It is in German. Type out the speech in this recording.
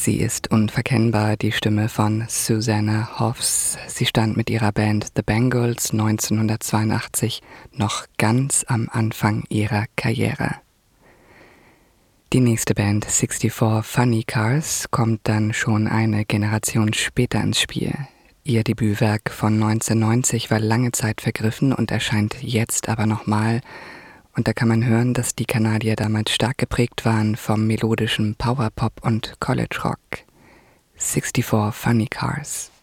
Sie ist unverkennbar die Stimme von Susanna Hoffs. Sie stand mit ihrer Band The Bangles 1982 noch ganz am Anfang ihrer Karriere. Die nächste Band, 64 Funny Cars, kommt dann schon eine Generation später ins Spiel. Ihr Debütwerk von 1990 war lange Zeit vergriffen und erscheint jetzt aber nochmal. Und da kann man hören, dass die Kanadier damals stark geprägt waren vom melodischen Powerpop und College Rock. 64 Funny Cars.